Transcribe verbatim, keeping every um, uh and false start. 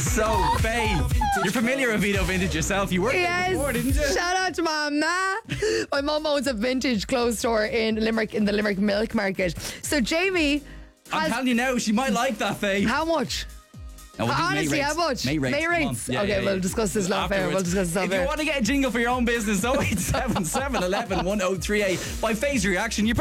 So, Faye, you're familiar with Vito Vintage yourself. You worked Yes. there before, didn't you? Shout out to my ma. My mum owns a vintage clothes store in Limerick, in the Limerick Milk Market. So Jamie I'm has... telling you now, she might like that, Faye. How much? No, we'll do May Honestly, rates. how much? May rates. May come rates. on. Yeah, okay, yeah, yeah. we'll discuss this off air. We'll Afterwards. discuss this off If you air. want to get a jingle for your own business, oh eight seven seven, one one, one oh three eight. By Faye's reaction, you probably